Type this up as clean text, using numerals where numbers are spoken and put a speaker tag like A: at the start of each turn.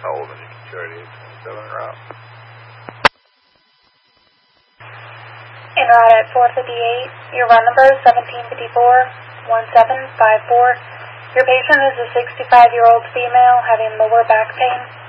A: Albany, Charlie 27 route.
B: En route at 458. Your run number is 1754-1754. Your patient is a 65-year-old female having lower back pain.